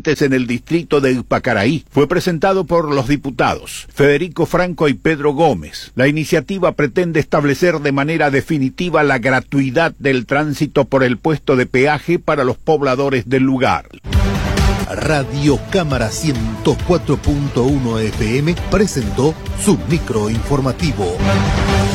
residentes en el distrito de Ipacaraí. Fue presentado por los diputados Federico Franco y Pedro Gómez. La iniciativa pretende establecer de manera definitiva la gratuidad del tránsito por el puesto de peaje para los pobladores del lugar. Radio Cámara 104.1 FM presentó su microinformativo.